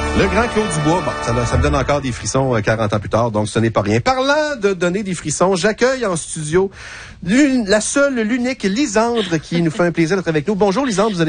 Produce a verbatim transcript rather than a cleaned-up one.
Le grand Claude Dubois, bon, ça, ça me donne encore des frissons euh, quarante ans plus tard, donc ce n'est pas rien. Parlant de donner des frissons, j'accueille en studio la seule, l'unique Lisandre qui nous fait un plaisir d'être avec nous. Bonjour Lisandre, vous allez